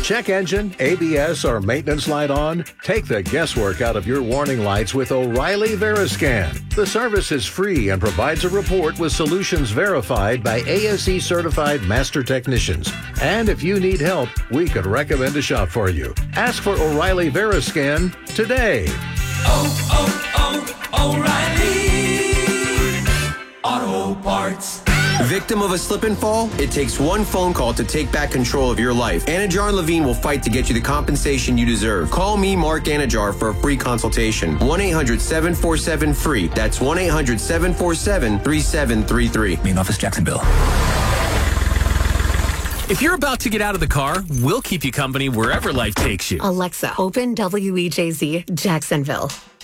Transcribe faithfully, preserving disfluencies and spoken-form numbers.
Check engine, A B S, or maintenance light on? Take the guesswork out of your warning lights with O'Reilly Veriscan. The service is free and provides a report with solutions verified by A S E certified master technicians. And if you need help, we could recommend a shop for you. Ask for O'Reilly Veriscan today. Oh, oh, oh, O'Reilly Auto Parts. Victim of a slip and fall? It takes one phone call to take back control of your life. Anajar and Levine will fight to get you the compensation you deserve. Call me, Mark Anajar, for a free consultation. one eight hundred seven four seven free. That's one eight hundred seven four seven three seven three three. Main office, Jacksonville. If you're about to get out of the car, we'll keep you company wherever life takes you. Alexa, open W E J Z Jacksonville.